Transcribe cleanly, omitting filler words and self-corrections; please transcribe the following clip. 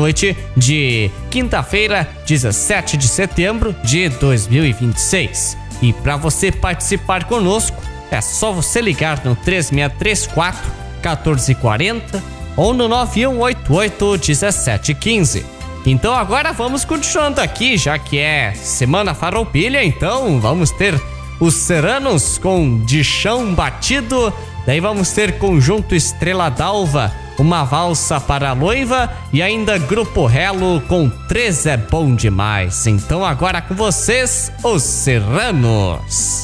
noite de quinta-feira, 17 de setembro de 2026. E para você participar conosco, é só você ligar no 3634 1440 ou no 9188 1715. Então agora vamos continuando aqui, já que é Semana Farroupilha, então vamos ter os Serranos com De Chão Batido, daí vamos ter Conjunto Estrela d'Alva, Uma Valsa para a Noiva e ainda Grupo Relo com 3 é Bom Demais. Então agora com vocês, os Serranos.